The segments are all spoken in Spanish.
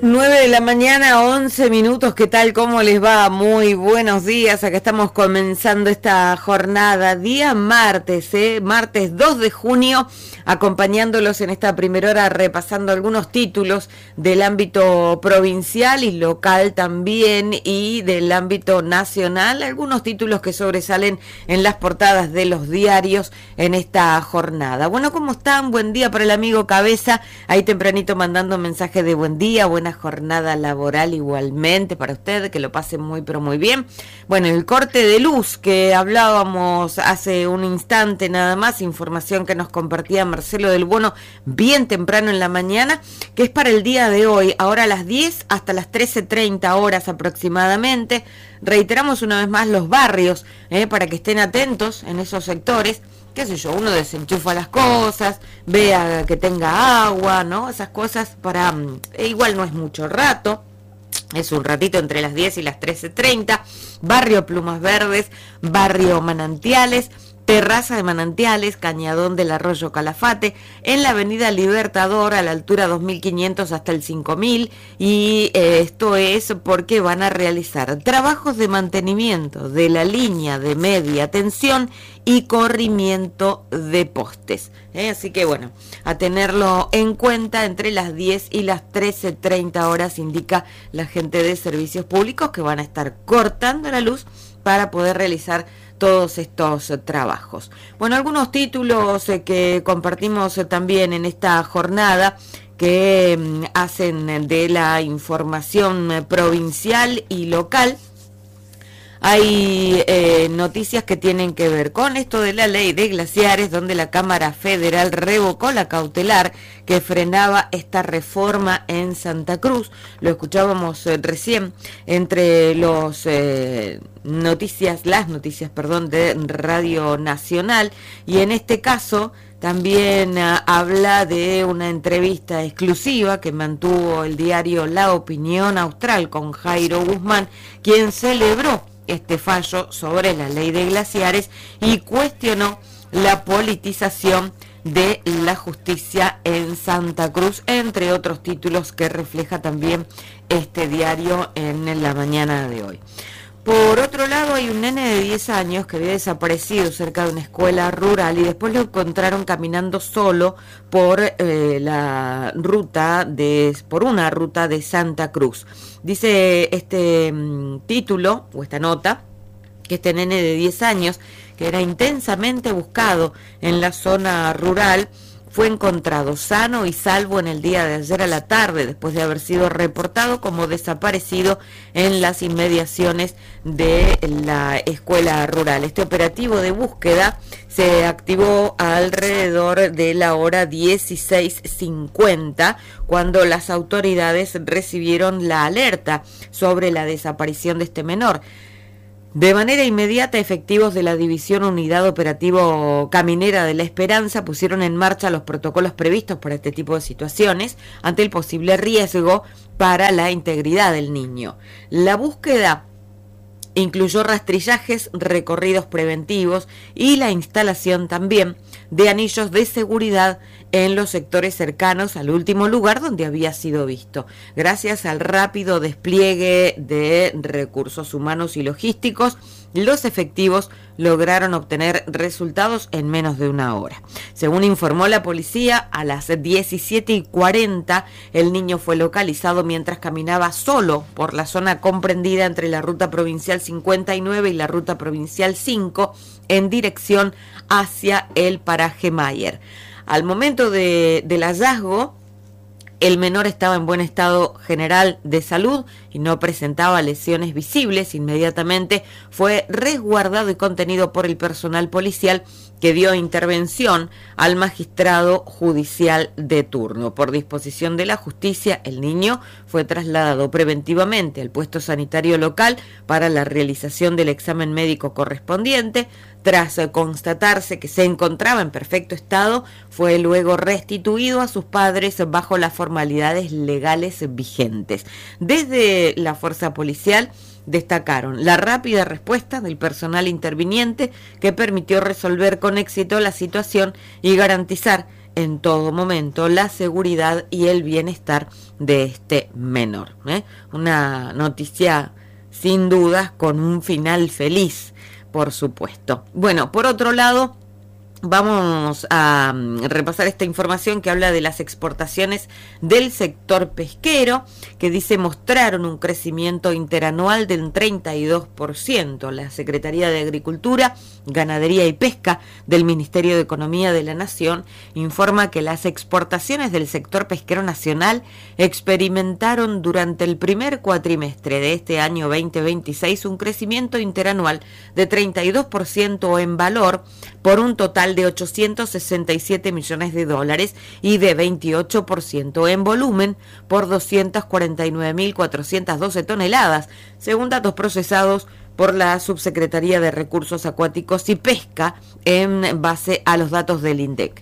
9 de la mañana, 11 minutos. ¿Qué tal? ¿Cómo les va? Muy buenos días. Acá estamos comenzando esta jornada, día martes, martes 2 de junio, acompañándolos en esta primera hora, repasando algunos títulos del ámbito provincial y local también, y del ámbito nacional, algunos títulos que sobresalen en las portadas de los diarios en esta jornada. Bueno, ¿cómo están? Buen día para el amigo Cabeza, ahí tempranito mandando mensaje de buen día, buena jornada laboral igualmente para usted, que lo pase muy pero muy bien. Bueno, el corte de luz que hablábamos hace un instante nada más, información que nos compartía Marcelo del Bono bien temprano en la mañana, que es para el día de hoy, ahora a las 10 hasta las 13:30 horas aproximadamente. Reiteramos una vez más los barrios, para que estén atentos en esos sectores. Qué sé yo, uno desenchufa las cosas, vea que tenga agua, ¿no? Esas cosas para... igual no es mucho rato, es un ratito entre las 10 y las 13:30. Barrio Plumas Verdes, barrio Manantiales, Terraza de Manantiales, Cañadón del Arroyo Calafate, en la avenida Libertador a la altura 2500 hasta el 5000, y esto es porque van a realizar trabajos de mantenimiento de la línea de media tensión y corrimiento de postes. Así que bueno, a tenerlo en cuenta, entre las 10 y las 13:30 horas indica la gente de servicios públicos que van a estar cortando la luz para poder realizar todos estos trabajos. Bueno, algunos títulos que compartimos también en esta jornada que hacen de la información provincial y local. Hay noticias que tienen que ver con esto de la ley de glaciares, donde la Cámara Federal revocó la cautelar que frenaba esta reforma en Santa Cruz. Lo escuchábamos recién entre las noticias de Radio Nacional, y en este caso también habla de una entrevista exclusiva que mantuvo el diario La Opinión Austral con Jairo Guzmán, quien celebró este fallo sobre la ley de glaciares y cuestionó la politización de la justicia en Santa Cruz, entre otros títulos que refleja también este diario en la mañana de hoy. Por otro lado, hay un nene de 10 años que había desaparecido cerca de una escuela rural y después lo encontraron caminando solo por una ruta de Santa Cruz. Dice este título o esta nota que este nene de 10 años, que era intensamente buscado en la zona rural, fue encontrado sano y salvo en el día de ayer a la tarde, después de haber sido reportado como desaparecido en las inmediaciones de la escuela rural. Este operativo de búsqueda se activó alrededor de la hora 16:50, cuando las autoridades recibieron la alerta sobre la desaparición de este menor. De manera inmediata, efectivos de la División Unidad Operativo Caminera de la Esperanza pusieron en marcha los protocolos previstos para este tipo de situaciones ante el posible riesgo para la integridad del niño. La búsqueda incluyó rastrillajes, recorridos preventivos y la instalación también de anillos de seguridad en los sectores cercanos al último lugar donde había sido visto. Gracias al rápido despliegue de recursos humanos y logísticos, los efectivos lograron obtener resultados en menos de una hora. Según informó la policía, a las 17:40 el niño fue localizado mientras caminaba solo por la zona comprendida entre la ruta provincial 59 y la ruta provincial 5 en dirección hacia el paraje Mayer. Al momento del hallazgo, el menor estaba en buen estado general de salud y no presentaba lesiones visibles. Inmediatamente fue resguardado y contenido por el personal policial, que dio intervención al magistrado judicial de turno. Por disposición de la justicia, el niño fue trasladado preventivamente al puesto sanitario local para la realización del examen médico correspondiente. Tras constatarse que se encontraba en perfecto estado, fue luego restituido a sus padres bajo las formalidades legales vigentes. Desde la fuerza policial destacaron la rápida respuesta del personal interviniente, que permitió resolver con éxito la situación y garantizar en todo momento la seguridad y el bienestar de este menor. Una noticia sin dudas con un final feliz, por supuesto. Bueno, por otro lado, vamos a repasar esta información que habla de las exportaciones del sector pesquero, que dice mostraron un crecimiento interanual del 32%. La Secretaría de Agricultura, Ganadería y Pesca del Ministerio de Economía de la Nación informa que las exportaciones del sector pesquero nacional experimentaron durante el primer cuatrimestre de este año 2026 un crecimiento interanual de 32% en valor, por un total de 867 millones de dólares, y de 28% en volumen, por 249.412 toneladas, según datos procesados por la Subsecretaría de Recursos Acuáticos y Pesca en base a los datos del INDEC.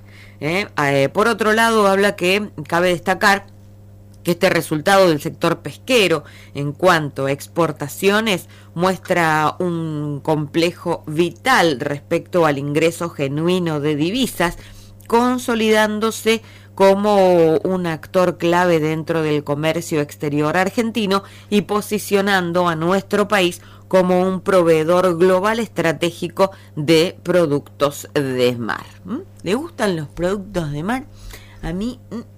Por otro lado, habla que cabe destacar que este resultado del sector pesquero en cuanto a exportaciones muestra un complejo vital respecto al ingreso genuino de divisas, consolidándose como un actor clave dentro del comercio exterior argentino y posicionando a nuestro país como un proveedor global estratégico de productos de mar. ¿Le gustan los productos de mar? A mí,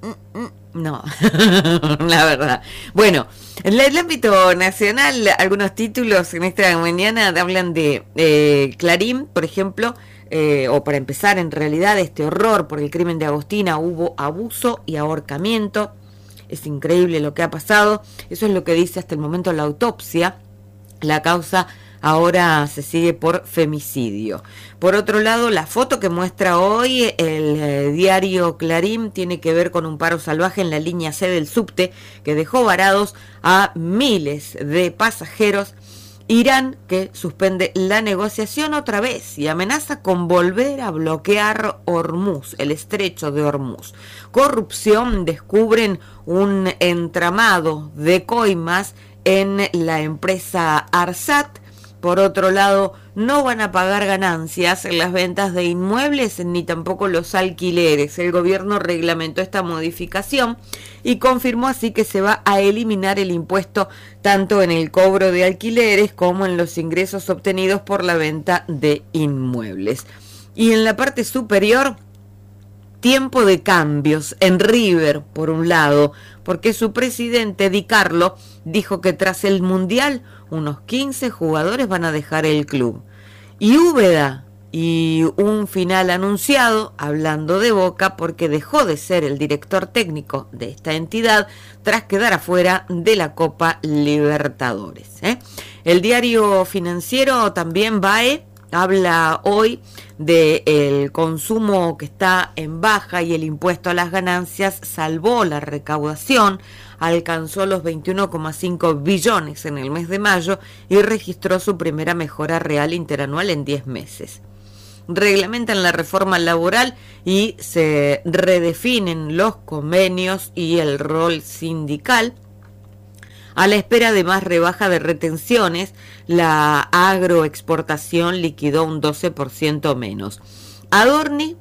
no, la verdad. Bueno, en el ámbito nacional, algunos títulos en esta mañana hablan de Clarín, por ejemplo, o para empezar, en realidad, este horror por el crimen de Agostina, hubo abuso y ahorcamiento. Es increíble lo que ha pasado. Eso es lo que dice hasta el momento la autopsia. La causa ahora se sigue por femicidio. Por otro lado, la foto que muestra hoy el diario Clarín tiene que ver con un paro salvaje en la línea C del subte que dejó varados a miles de pasajeros. Irán, que suspende la negociación otra vez y amenaza con volver a bloquear Hormuz, el estrecho de Hormuz. Corrupción, descubren un entramado de coimas en la empresa Arsat. Por otro lado, no van a pagar ganancias en las ventas de inmuebles ni tampoco los alquileres. El gobierno reglamentó esta modificación y confirmó así que se va a eliminar el impuesto tanto en el cobro de alquileres como en los ingresos obtenidos por la venta de inmuebles. Y en la parte superior, tiempo de cambios en River, por un lado, porque su presidente Di Carlo dijo que tras el Mundial unos 15 jugadores van a dejar el club. Y Úbeda, y un final anunciado, hablando de Boca, porque dejó de ser el director técnico de esta entidad tras quedar afuera de la Copa Libertadores. El diario financiero también BAE habla hoy del consumo que está en baja y el impuesto a las ganancias salvó la recaudación, alcanzó los 21,5 billones en el mes de mayo y registró su primera mejora real interanual en 10 meses. Reglamentan la reforma laboral y se redefinen los convenios y el rol sindical. A la espera de más rebaja de retenciones, la agroexportación liquidó un 12% menos. Adorni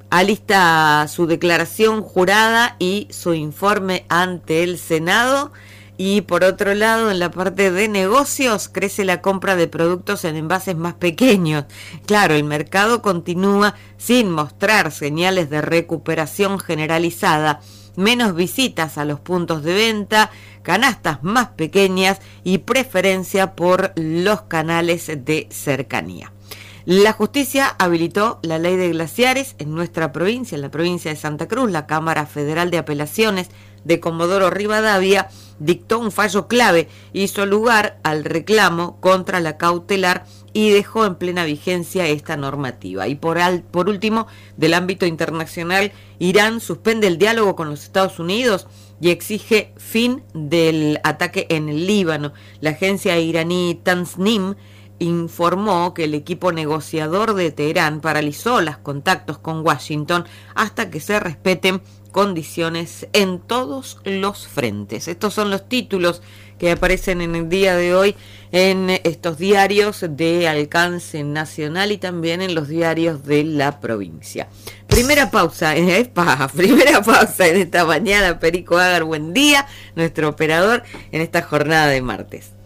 alista su declaración jurada y su informe ante el Senado. Y por otro lado, en la parte de negocios, crece la compra de productos en envases más pequeños. Claro, el mercado continúa sin mostrar señales de recuperación generalizada. Menos visitas a los puntos de venta, canastas más pequeñas y preferencia por los canales de cercanía. La justicia habilitó la ley de glaciares en nuestra provincia, en la provincia de Santa Cruz. La Cámara Federal de Apelaciones de Comodoro Rivadavia dictó un fallo clave, hizo lugar al reclamo contra la cautelar y dejó en plena vigencia esta normativa. Y por último, del ámbito internacional, Irán suspende el diálogo con los Estados Unidos y exige fin del ataque en el Líbano. La agencia iraní Tasnim informó que el equipo negociador de Teherán paralizó los contactos con Washington hasta que se respeten condiciones en todos los frentes. Estos son los títulos que aparecen en el día de hoy en estos diarios de alcance nacional y también en los diarios de la provincia. Primera pausa en esta mañana, Perico Agar, buen día, nuestro operador en esta jornada de martes.